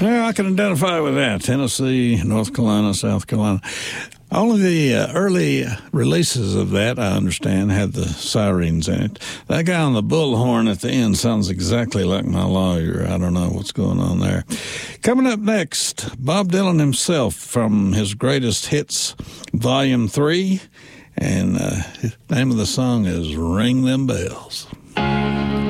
Yeah, I can identify with that. Tennessee, North Carolina, South Carolina. Only the early releases of that, I understand, had the sirens in it. That guy on the bullhorn at the end sounds exactly like my lawyer. I don't know what's going on there. Coming up next, Bob Dylan himself from his Greatest Hits, Volume 3. And the name of the song is Ring Them Bells.